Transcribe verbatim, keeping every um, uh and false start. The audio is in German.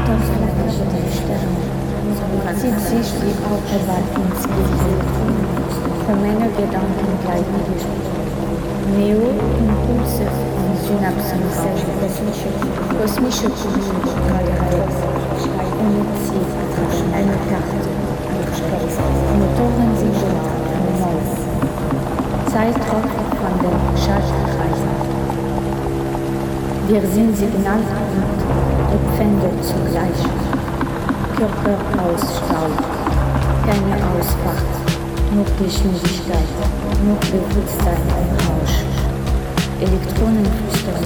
intergalaktische Sterne. Zieht sich wie Autobahn ins Gehirn. Für meine Gedanken gleiten die Neo-Impulse und Synapsen raus. Kosmische Kugeln, ohne Ziel, eine Karte. Motoren sind dort, eine Mauer. Zeitraum von den Schaltkreisen. Wir sind Signal und Empfänger zugleich. Körper aus Stahl, keine Ausfahrt, nur Geschwindigkeit, nur Bewusstsein im Rausch. Elektronenflüster